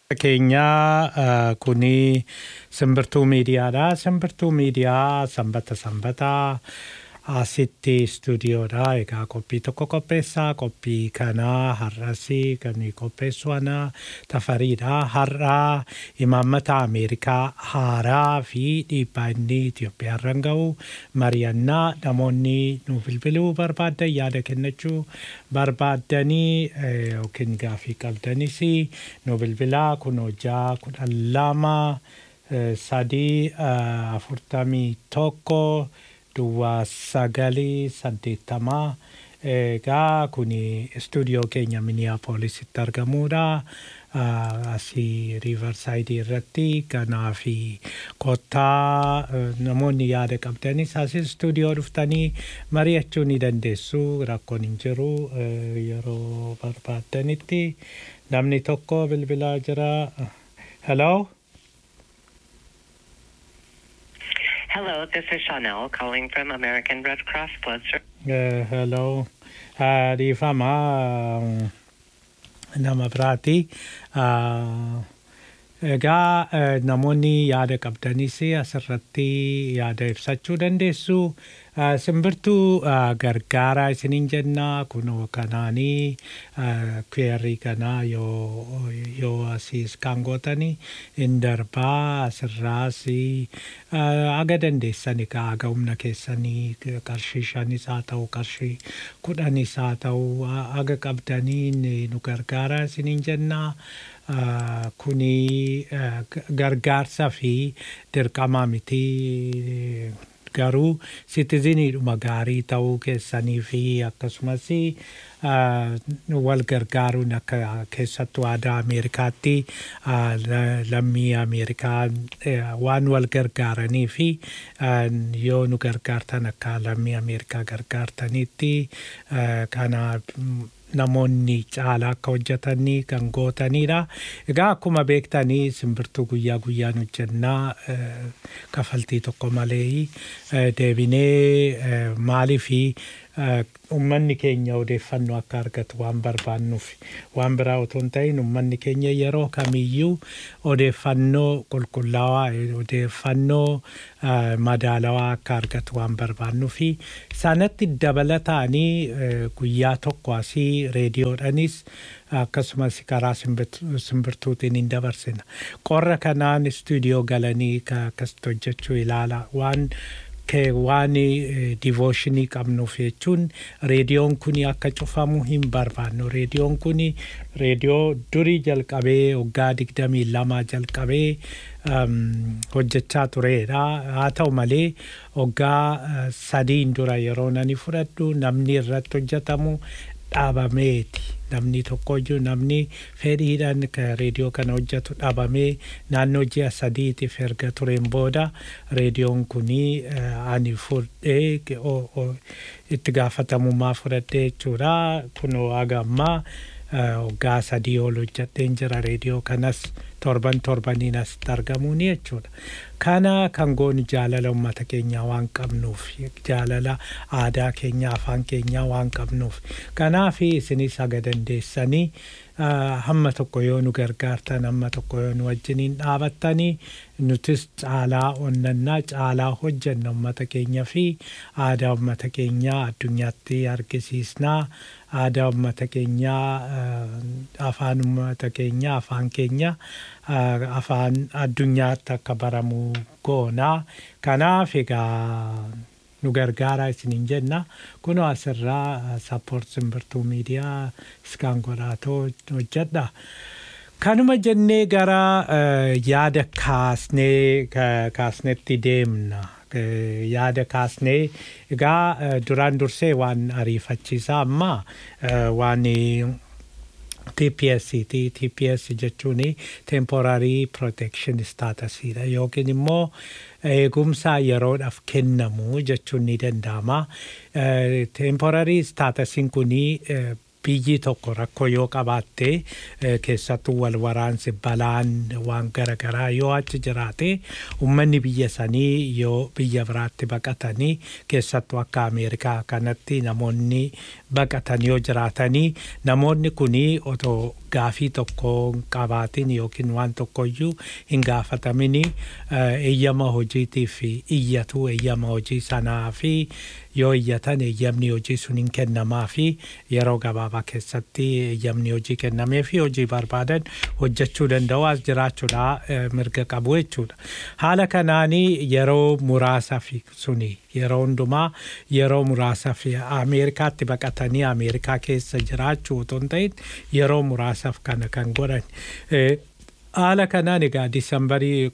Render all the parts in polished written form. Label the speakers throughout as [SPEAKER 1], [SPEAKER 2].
[SPEAKER 1] Keenya kuni simbirtuu miidiyaadha. Simbirtuu miidiyaa sanbataa asitti stuudiyoodha. Egaa qophii tokko qopheessaa. Qophii kanaa har'asii kan qopheessu ana Tafariidha. Har'a imaammata Ameerikaa haaraa fi dhiibbaa inni Itoophiyaarran ga'u mari'annaa. Namoonni nu bilbiluu barbaadan yaada kennachuu barbaadanii yookiin gaaffii qabdanis nu bilbilaa kun hojjaa 12 Duwwaa 980 egaa kuni stuudiyoo keenya Minneapolisitti argamuudha. Asii Riverside irratti ganaa fi kottaa namoonni yaada qabdanis asii stuudiyoo dhuftanii mari'achuu ni dandeessu. Rakkoon hin jiru yeroo barbaadanitti. Namni tokko bilbilaa jira. Hello?
[SPEAKER 2] Hello, this is Chanel calling from American Red Cross Blood Service.
[SPEAKER 1] Hello. Rifama nama biraati. Egaa namoonni yaada qabdanis asirratti yaada ibsachuu dandeessu. Simbirtuu gargaaraa isiniin jenna kunoo kanaanii kweerrii kanaa yoo asiis kan gootanii hin darbaa asirraas aga dandeessani aga humna keessanii qarshii 5 haa ta'u qarshii 10 haa ta'u aga qabdanii nu gargaaraa isiniin jenna. Kuni gargaarsa fi dirqama miti. Garuu citizeniidhuma gaarii ta'uu keessanii fi akkasumas wal gargaaruun akka keessattuu aadaa Ameerikaatti lammii Ameerikaa waan wal gargaaranii fi yoo nu gargaartan akka lammii Ameerikaa gargaartanitti kana namoonni caalaa akka hojjetanii kan gootanidha. Egaa akkuma beektanii simbirtuu guyyaa guyyaan hojjennaa kafaltii tokko malee deebinee maalii fi ummanni keenya odeeffannoo akka argatu waan barbaannuuf waan biraa otoo hin ta'in ummanni keenya yeroo kamiyyuu odeeffannoo qulqullaawaa odeeffannoo madaalawaa akka argatu waan barbaannuuf sanatti dabalataanii guyyaa tokko asii reediyoodhanis akkasumas karaa simbirtuutiin hin dabarsina. Qorra kanaan istuudiyoo galanii akkasitti hojjechuu ilaala waan devotionii qabnuuf jechuun reediyoon kuni akka cufamu hin barbaannu. Reediyoon kuni reediyoo durii jalqabee waggaa 22 jalqabee hojjechaa turedha. Haa ta'u malee waggaa 3 dura yeroo nani fudhadhu namni irratti hojjetamu dhaabameeti. Namni tokkoyyuu namni fedhiidhaan reediyoo kana hojjetu dhaabamee naannoo ji'a 3tiif erga tureen booda reediyoon kuni ani fudhee itti gaafatamummaa fudhadhee jechuudha. Kunoo haga ammaa waggaa 3 ol hojjedheen jira reediyoo kanas torbaniin asitti argamuuni jechuudha. Kana kan goonu jaalala uummata keenyaa waan qabnuuf jaalala aadaa keenyaa afaan keenyaa waan qabnuuf kanaaf isinis haga dandeessanii hamma tokko yoo nu gargaartan hamma tokko yoo nu wajjiniin dhaabattanii nutis caalaa onnannaa caalaa hojjenna uummata keenya fi aadaa uummata keenyaa addunyaatti argisiisnaa. Aadaa uummata keenyaa afaan uummata keenyaa afaan keenya afaan addunyaatti akka baramu goonaa. Kanaaf egaa nu gargaaraa isiniin jenna. Kunoo asirraa support simbirtuu miidiyaa iskaan godhaatoo hojjedha. Kanuma jennee gara yaada kaasnetti deemna. Yaada kaasnee egaa duraan dursee waan ariifachiisaa amma waan TPS jechuun temporary protection statusidha yookiin immoo eegumsa yeroodhaaf kennamu jechuun ni danda'ama. Temporary statusiin kuni biyyi tokko rakkoo yoo qabaatte keessattuu wal waraansi balaan waan garagaraa yoo achi jiraate ummanni biyya sanii yoo biyya biraatti baqatanii keessattuu akka Ameerikaa kanatti namoonni baqatan yoo jiraatanii namoonni kuni otoo gaafii tokko qabaatiin yookiin waan tokkoyyuu hin gaafatamini eeyyama hojiitiif iyyatu eeyyama hojii sanaa fi yoo iyyatan eeyyamni hojii sun hin kennamaa fi yeroo gabaabaa keessatti eeyyamni hojii kennamee fi hojii barbaadan hojjechuu danda'u as jiraachuudha mirga qabu jechuudha. Haala kanaanii yeroo muraasa fi suni yeroo hundumaa yeroo muraasa fi Ameerikaatti baqatanii Ameerikaa keessa jiraachuu otoo hin ta'in yeroo muraasaaf kana kan godhan. Haala kanaan egaa Disembarii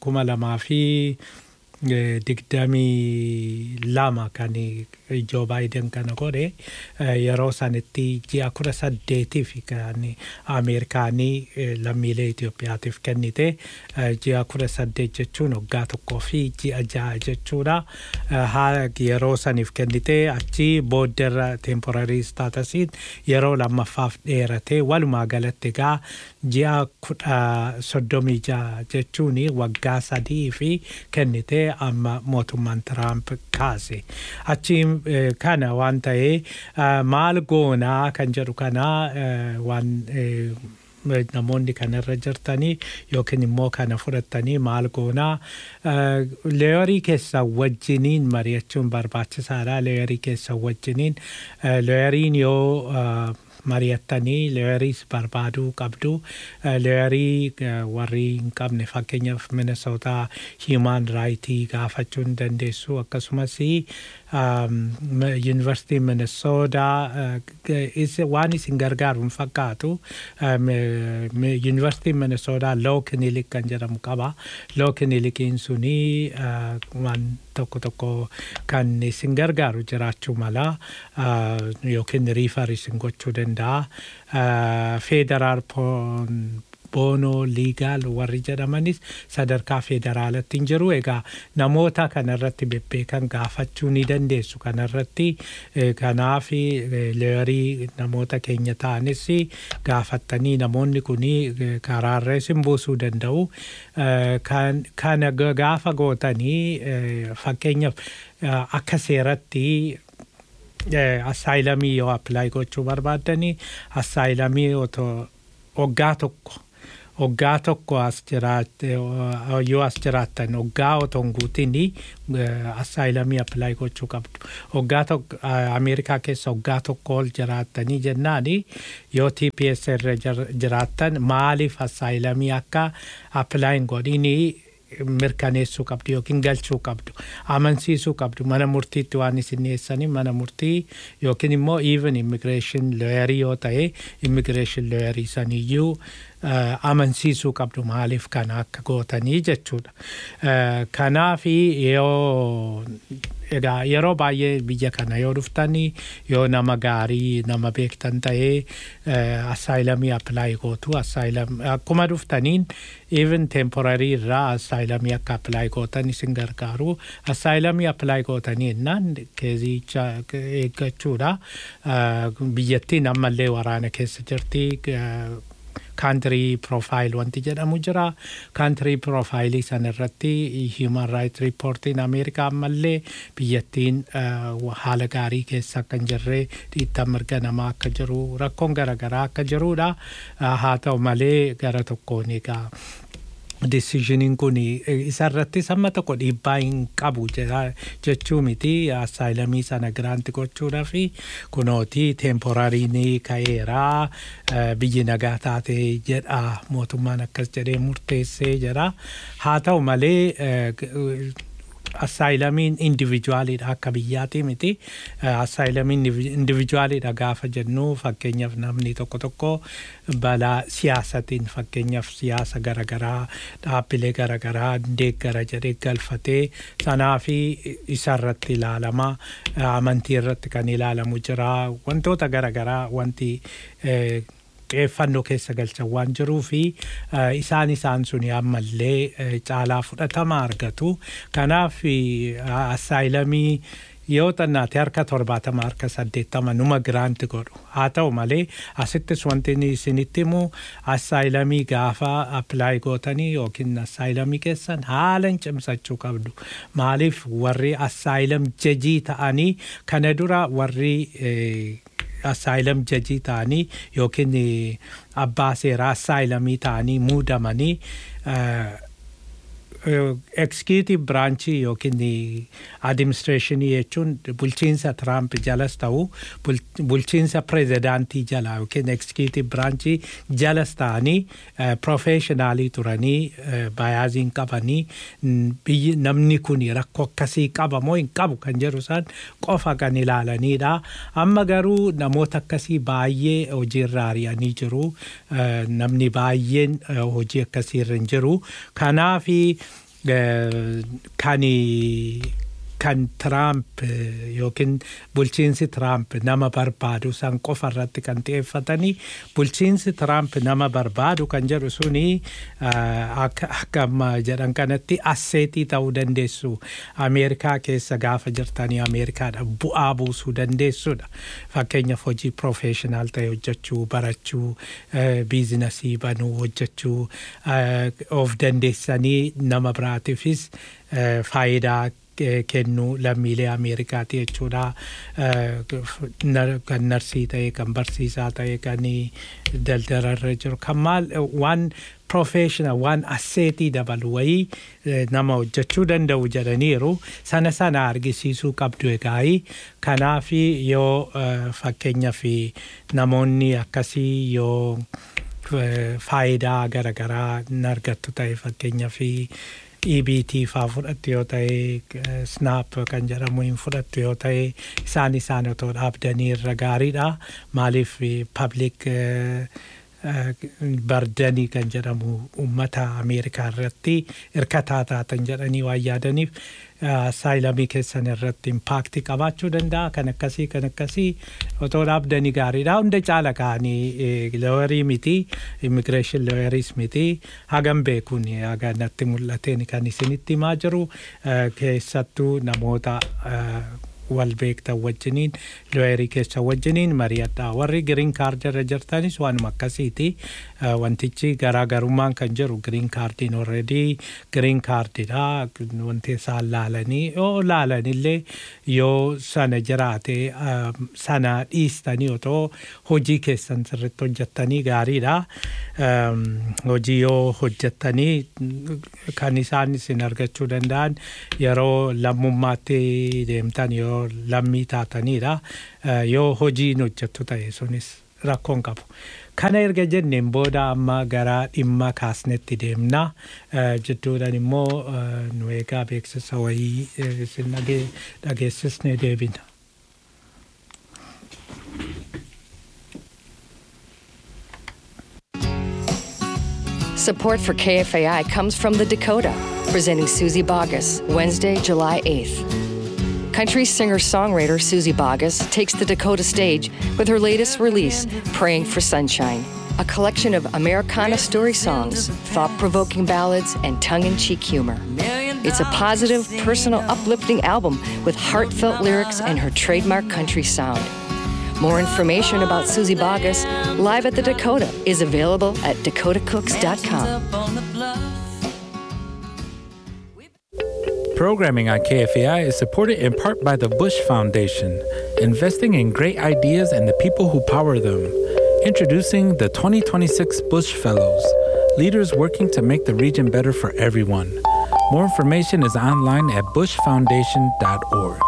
[SPEAKER 1] 2022 kan Joe Biden kana godhe yeroo sanitti ji'a 18 kan Ameerikaanii lammiilee Itoophiyaatiif kennite ji'a 18 jechuun waggaa tokkoo fi ji'a 6 jechuudha. Yeroo saniif kennite achi boodderra temporary staatusiin yeroo lammaffaaf dheerate walumaa galatti egaa ji'a 36 jechuun waggaa 3 fi kennite amma mootummaan Trump kaase. Achi kana waan ta'ee maal goonaa kan jedhu kana waan namoonni kanarra jirtanii yookiin immoo kana fudhatanii maal goonaa leeyorii keessa wajjiniin mari'achuun barbaachisaadha. Leeyorii keessa wajjiniin leeyoriin yoo mari'attanii leeyoriis barbaaduu qabdu. Leeyorii warri hin qabne fakkeenyaaf Minnesota Human Rights gaafachuu hin dandeessu. Akkasumas University Minnesota waan isin gargaaru hin fakkaatu. University Minnesota Law Clinic kan jedhamu qaba. Law Clinicin suni waan tokko kan isin gargaaru jiraachuu mala yookiin riifar isin gochuu danda'a. Federal Bono legal warri jedhamanis sadarkaa federaalatti hin jiru. Egaa namoota kanarratti bebbeekan gaafachuu ni dandeessu kanarratti. Kanaaf leeyorii namoota keenya ta'anis gaafattanii namoonni kun karaarra isin buusuu danda'u. Kana gaafa gootanii fakkeenyaaf akka seeratti assaayilamii yoo appilaayi gochuu barbaaddanii assaayilamii waggaa tokko as jiraattan waggaa otoo hin guutin assaayilamii appilaayi gochuu qabdu. Waggaa tokko Ameerikaa keessa waggaa tokko ol jiraattanii jennaan yoo TPS irra jiraattan maaliif assaayilamii akka appilaayi hin godhinii mirkaneessuu qabdu yookiin galchuu qabdu amansiisuu qabdu. Mana murtiitti waan isin dhiyeessanii mana murtii yookiin immoo even immigration lawyerii yoo ta'e immigration lawyerii saniyyuu amansiisuu qabdu maaliif kana akka gootanii jechuudha. Kanaaf egaa yeroo baay'ee biyya kana yoo dhuftanii yoo nama gaarii nama beektan ta'ee assaayilamii appilaayi gootu. Akkuma dhuftaniin even temporary irraa assaayilamii akka appilaayi gootan isin gargaaru. Assaayilamii appilaayi gootanii jennaan keezicha eeggachuudha. Biyyattiin ammallee waraana keessa jirti. Country profile wanti jedhamu jira. Country profile sanarratti Human Rights Report in America ammallee biyyattiin haala gaarii keessa akka hin jirre dhiittaa mirga namaa akka jiru rakkoon garaagaraa akka jirudha. Haa ta'u malee gara tokkoon egaa decisionin kun isarratti samma tokko dhiibbaa hin qabu jechuu miti. Assaayilamii sana giraanti gochuudhaaf kunooti temporariin ka'eera biyyi nagaa taate jedha mootummaan akkas jedhee murteessee jedha. Haa ta'u malee assaayilamii individuaalidha akka biyyaati miti. Assaayilamii individuaalidha gaafa jennu fakkeenyaaf namni tokko balaa siyaasatiin fakkeenyaaf siyaasa garaagaraa dhaabbilee garaagaraa deeggara jedhee galfatee sanaa fi isarratti ilaalama. Amantii irratti kan ilaalamu jira. Wantoota garaagaraa wanti xiyyeeffannoo keessa galchan waan jiruu fi isaan suni ammallee caalaa fudhatama argatu. Kanaaf assaayilamii yoo xannaate harka 70 harka 80 numa giraanti godhu. Haa ta'u malee asittis wanti isinitti himu assaayilamii gaafa appilaayi gootanii yookiin assaayilamii keessan haalan cimsachuu qabdu. Maaliif warri assaayilam jajii ta'anii kana dura warri asylum judge ta'anii yookiin abbaa seeraa asylumii ta'anii muudamanii executive branch yookiin administration jechuun bulchiinsa Trump jalas ta'u bulchiinsa presidentii jala yookiin executive branch jalas ta'anii professionally turanii bayaaziin qabanii namni kun rakkoo akkasii qaba moo hin qabu kan jedhu san qofa kan ilaalanidha. Amma garuu namoota akkasii baay'ee hojiirra ari'anii jiru. Namni baay'een hojii akkasii irra hin jiru. Kanaafi kan Trump yookiin bulchiinsi Trump nama barbaadu san qofa irratti kan xiyyeeffatanii bulchiinsi Trump nama barbaadu kan jedhu suni akka jedhan kanatti asseetii ta'uu dandeessu. Ameerikaa keessa gaafa jirtanii Ameerikaadha bu'aa buusuu dandeessudha. Fakkeenyaaf hojii professional ta'e hojjechuu, barachuu, biizinasii banuu hojjechuu of dandeessanii nama biraatiifis faayidaa kennu lammiilee Ameerikaati jechuudha. Kan narsii ta'e kan barsiisaa ta'e kan daldalarra jiru kan maal waan professional waan asseetii dabalu wayii nama hojjechuu danda'u jedhaniiru sana argisiisuu qabdu egaa. Kanaaf yoo fakkeenyaaf namoonni akkasii yoo faayidaa garagaraa argattu ta'e fakkeenyaaf EBT faa fudhattu yoo ta'e Snap kan jedhamu hin fudhattu yoo ta'e isaan otoo dhaabdanii irra gaariidha. Maaliif public bardanii kan jedhamu uummata Ameerikaa irratti hirkataa taatan jedhanii waan yaadaniif asylumii keessan irratti impaaktii qabaachuu danda'a. Kan akkasii otoo dhaabdanii gaariidha. Hunda caala kaanii looyarii miti, immigreeshin looyariis miti. Hagam beekuun haga natti mul'ateen kan isinitti himaa jiru keessattuu namoota wal beektan wajjiniin looyarii keessa wajjiniin mari'adhaa. Warri green card irra jirtanis waanuma akkasiiti. Wantichi garaagarummaan kan jiru green cardiin already green cardidha. Wanti isaan laalanii yoo laalanillee yoo sana jiraate sana dhiistanii otoo hojii keessan sirriitti hojjettanii gaariidha. Hojii yoo hojjettanii kan isaan isin argachuu danda'an yeroo lammummaatti deemtan yoo lammii taatanidha. Yoo hojiin hojjettu ta'e sunis rakkoon qabu. Kana erga jenneen booda amma gara dhimma kaasnetti deemna. Jidduudhaan immoo nu eegaa beeksisa wayii isin dhageessisnee deebina.
[SPEAKER 3] Support for KFAI comes from The Dakota, presenting Susie Boggess, Wednesday, July 8th. Country singer-songwriter Susie Boggess takes the Dakota stage with her latest release, Praying for Sunshine, a collection of Americana story songs, thought-provoking ballads, and tongue-in-cheek humor. It's a positive, personal, uplifting album with heartfelt lyrics and her trademark country sound. More information about Susie Boggess, live at the Dakota, is available at dakotacooks.com.
[SPEAKER 4] Programming on KFAI is supported in part by the Bush Foundation, investing in great ideas and the people who power them. Introducing the 2026 Bush Fellows, leaders working to make the region better for everyone. More information is online at bushfoundation.org.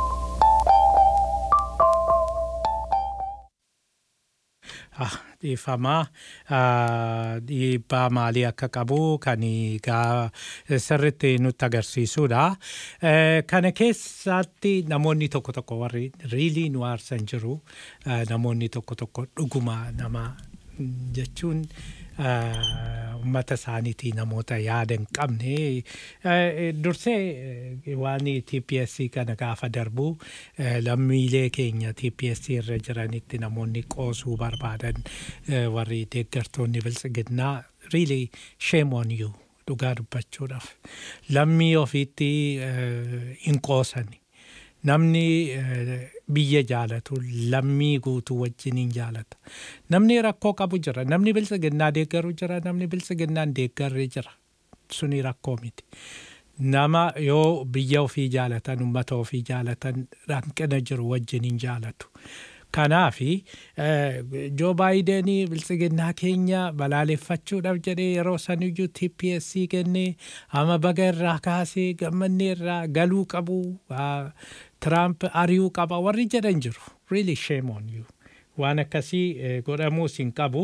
[SPEAKER 1] Dhiifamaa dhiibbaa maalii akka qabu kan sirriitti nutti agarsiisudha. Kana keessatti namoonni tokko warri riilii nu aarsan jiru. Namoonni tokko dhuguma nama jechuun ummata isaaniitii namoota yaada hin qabne dursee waan TPSC kana gaafa darbu lammiilee keenya TPSC irra jiranitti namoonni qoosuu barbaadan warri deeggartoonni biltsiginnaa really shame on you dhugaa dubbachuudhaaf lammii ofiitti hin qoosani. Namni biyya jaalatu lammii guutuu wajjiniin jaalata. Namni rakkoo qabu jira. Namni biltsiginnaa deeggaru jira. Namni biltsiginnaan deeggarre jira. Suni rakkoo miti. Nama yoo biyya ofii jaalatan, ummata ofii jaalatan hanqina jiru wajjiniin jaalatu. Kanaafi Joe Biden biltsiginnaa keenya balaaleffachuudhaaf jedhee yeroo saniyyuu TPSC kennee ama baga irraa kaasee gammannee irraa galuu qabu Trump ari'uu qaba warri jedhan jiru. Really shame on you. Waan akkasii godhamuus hin qabu.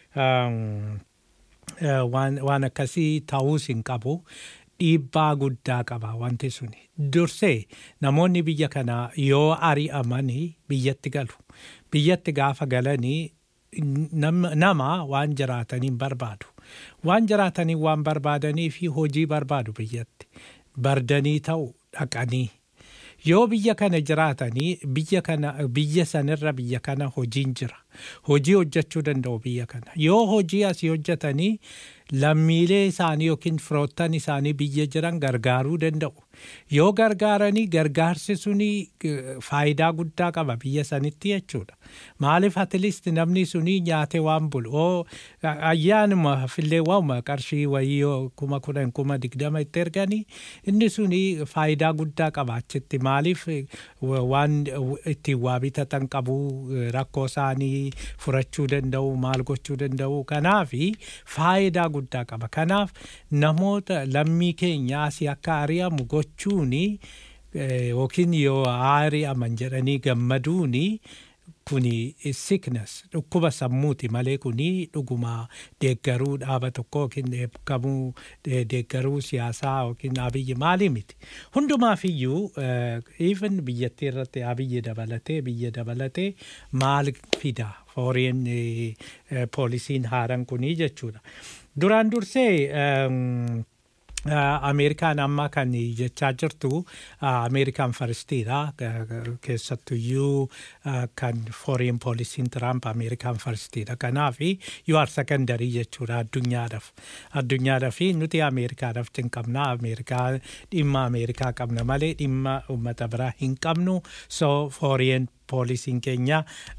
[SPEAKER 1] Waan akkasii ta'uus hin qabu. Dhiibbaa guddaa qaba wanti suni. Dursee namoonni biyya kanaa yoo ari'amanii biyyatti galu. Biyyatti gaafa galanii nama waan jiraataniin barbaadu. Waan jiraatanii waan barbaadanii fi hojii barbaadu biyyatti. Bardanii ta'u dhaqanii. Yoo biyya kana jiraatanii biyya sanirra biyya kana hojiin jira. Hojii hojjechuu danda'u biyya kana. Yoo hojii asii hojjetanii lammiilee isaanii yookiin firoottan isaanii biyya jiran gargaaruu danda'u. Yoo gargaaranii gargaarsi suni faayidaa guddaa qaba biyya sanitti jechuudha. Maaliif at least namni suni nyaate waan bulu. Ayyaanuma fillee waanuma qarshii wayii 10,000 itti erganii inni suni faayidaa guddaa qaba achitti. Maaliif waan itti waa bitatan qabu rakkoo isaanii furachuu danda'u maal gochuu danda'u. Kanaafi faayidaa guddaa qaba. Kanaaf namoota lammii keenya asii akka ari'amu gochuuni yookiin yoo ari'aman jedhanii gammaduuni kuni sickness dhukkuba sammuuti malee kuni dhuguma deeggaruu dhaaba tokko yookiin eebbikamuu deeggaruu siyaasaa yookiin abiyyi maalii miti. Hundumaafiyyuu even biyyattii irratti abiyyi biyya dabalatee maal fida foreign poolisiin haaraan kunii jechuudha. Duraan dursee Amerikaan amma kan jechaa jirtu Amerikaan faristiidha. Keessattuyyuu kan foreign poolisiin Trump Amerikaan faristiidha. Kanaafi you are secondary jechuudha addunyaadhaaf. Addunyaadhaaf nuti Amerikaadhaaf cinqabna. Amerikaa dhimma Amerikaa qabna malee dhimma uummata biraa hin qabnu. So foreign poolisiin keenya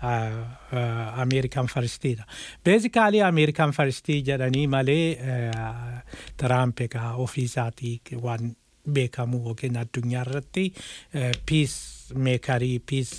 [SPEAKER 1] Amerikaan faristiidha. Basically Amerikaan faristii jedhanii malee Trump egaa ofiisaatii waan beekamu yookiin addunyaa irratti peace meekarii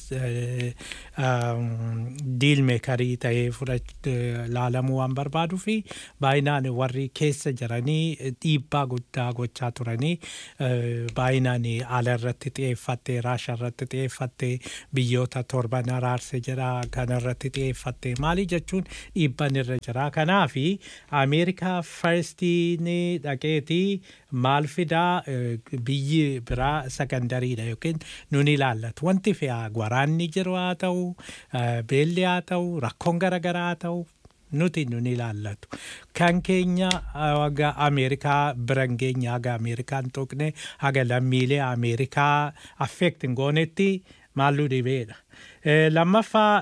[SPEAKER 1] deal meekarii ta'ee laalamuu waan barbaaduu fi baay'inaan warri keessa jiranii dhiibbaa guddaa gochaa turanii baay'inaan ala irratti xiyyeeffattee Raashaa irratti xiyyeeffattee biyyoota torban araarse jira kana irratti xiyyeeffattee maali jechuun dhiibbaan irra jira. Kanaafi Ameerikaa farstiin dhaqeetii maal fidaa biyyi biraa sakandariidha yookiin nuni ilaallatu. Wanti fe'aa waraanni jiru haa ta'u, beelli haa ta'u, rakkoon garaagaraa haa ta'u nuti nuni ilaallatu. Kan keenya haga Ameerikaa biran keenya haga Ameerikaan tuqne haga lammiilee Ameerikaa affeektiin goonetti maalluu dhibeedha. Lammaffaa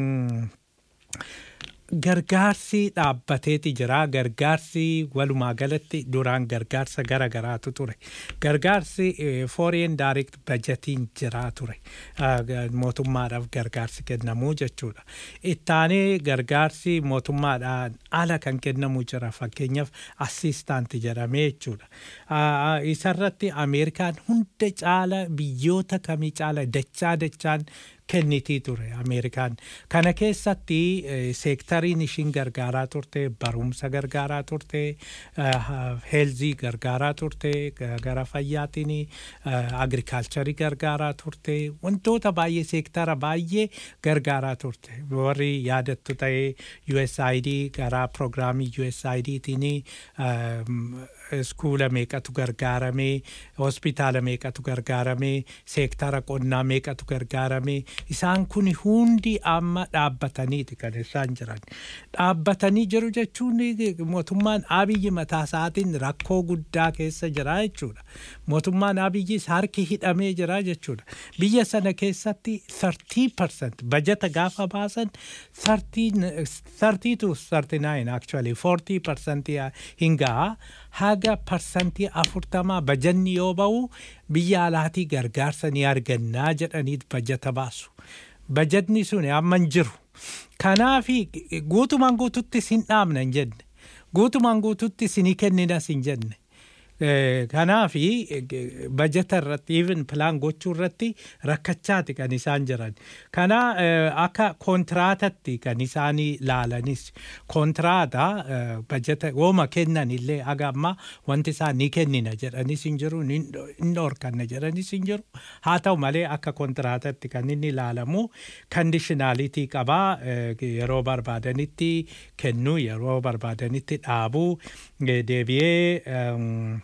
[SPEAKER 1] gargaarsi dhaabbateeti jira. Gargaarsi walumaa galatti duraan gargaarsa garaagaraatu ture. Gargaarsi foreign direct budgetiin jira ture. Mootummaadhaaf gargaarsi kennamuu jechuudha. Ittaanee gargaarsi mootummaadhaan ala kan kennamu jira. Fakkeenyaaf assistaanti jedhamee jechuudha. Isarratti Ameerikaan hunda caala biyyoota kamii caala dachaan kennitii ture Ameerikaan. Kana keessatti seektariin ishiin gargaaraa turte, barumsa gargaaraa turte, heelzii gargaaraa turte, gara fayyaatiin agrikaalcharii gargaaraa turte, wantoota baay'ee seektara baay'ee gargaaraa turte. Warri yaadattu ta'ee USAID gara proogiraamii USAIDtiin iskuula meeqatu gargaaramee, hospitaala meeqatu gargaaramee, seektara qonnaa meeqatu gargaaramee. Isaan kun hundi amma dhaabbataniiti kan isaan jiran. Dhaabbatanii jiru jechuun mootummaan Abiyyi mataa isaatiin rakkoo guddaa keessa jira jechuudha. Mootummaan Abiyyi harki hidhamee jira jechuudha. Biyya sana keessatti 30% bajeta gaafa baasan 30 to 39 actually 40% hingaa haga parsantii 40 bajanni yoo ba'u biyya alaatii gargaarsa ni argannaa jedhanii bajeta baasu. Bajetni suni amma hin jiru. Kanaafi guutumaan guututti sin dhaabna hin jenne. Guutumaan guututti sinii kenninas hin jenne. Kanaafi bajeta irratti even plan gochuu irratti rakkachaati kan isaan jiran. Kana akka kontraatatti kan isaan laalanis kontraata bajeta wooma kennan illee aga amma wanti isaan ni kennina jedhanis hin jiru hin dhorkanna jedhanis hin jiru. Haa ta'u malee akka kontraatatti kan inni laalamu conditionality qabaa yeroo barbaadanitti kennu yeroo barbaadanitti dhaabuu deebi'ee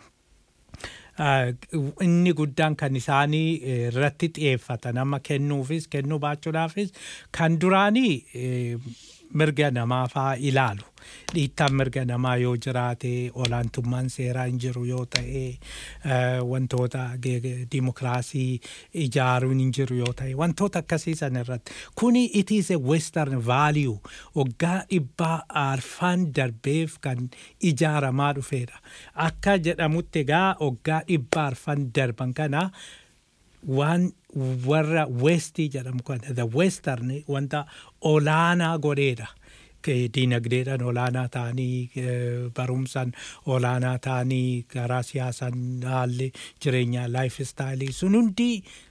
[SPEAKER 1] inni guddaan kan isaanii irratti xiyyeeffatan amma kennuufis kennuu baachuudhaafis kan duraanii mirga namaa fa'aa ilaalu. Dhiittaan mirga namaa yoo jiraate olaantummaan seeraa hin jiru yoo ta'e wantoota dimokiraasii ijaaruun hin jiru yoo ta'e wantoota akkasii san irratti kuni it is a western value waggaa 100 darbeef kan ijaaramaa dhufeedha. Akka jedhamutti egaa waggaa 100 darban kana waan warra westii jedhamu kana the western wanta olaanaa godheedha. Diinagdeedhaan olaanaa ta'anii barumsaan olaanaa ta'anii karaa siyaasaan haalli jireenyaa laayif istaayilii sun hundi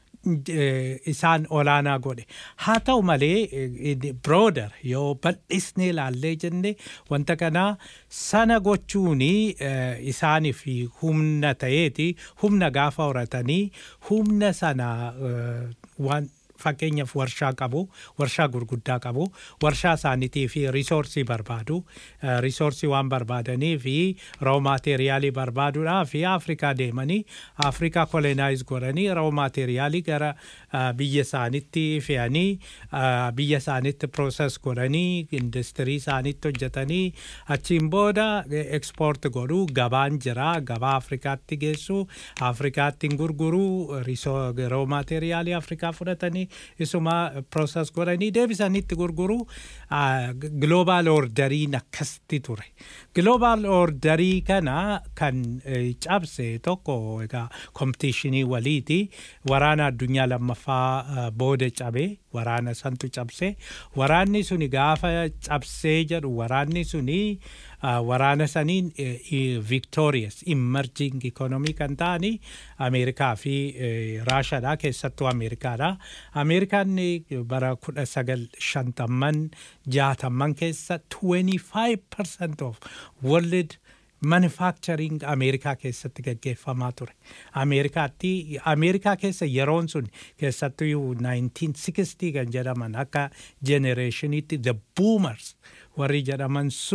[SPEAKER 1] isaan olaanaa godhe. Haa ta'u malee brooder yoo bal'isnee ilaallee jenne wanta kanaa sana gochuun isaaniif humna ta'eeti humna gaafa horatanii humna sana waan fakkeenyaaf warshaa qabu, warshaa gurguddaa qabu, warshaa isaaniitii fi risoorsii barbaadu, risoorsii waan barbaadanii fi raw maateeriyaalii barbaaduudhaa fi Afrikaa deemanii Afrikaa kolonaayiz godhanii raw maateeriyaalii gara biyya isaaniitti fe'anii biyya isaaniitti prooses godhanii industirii isaaniitti hojjetanii achiin booda ekspoort godhuu gabaan jira gabaa Afrikaatti geessu Afrikaatti gurguruu raw maateeriyaalii Afrikaa fudhatanii isuma prooses godhanii deebisanitti gurguruu global orderiin akkasitti ture. Global orderii kana kan cabse tokko egaa kompitiishinii waliiti waraana addunyaa lammaffaa booda cabe waraana santu cabse waraanni suni gaafa cabsee jedhu waraanni suni waraana saniin victorious emerging economy kan ta'ani Ameerikaa fi Raashaadha keessattuu Ameerikaadha. Ameerikaan bara 1950 60 keessa 25% of world manufacturing Ameerikaa keessatti gaggeeffamaa ture. Ameerikaa keessa yeroon sun keessattuu 1960 kan jedhaman akka generationitti the boomers warri jedhaman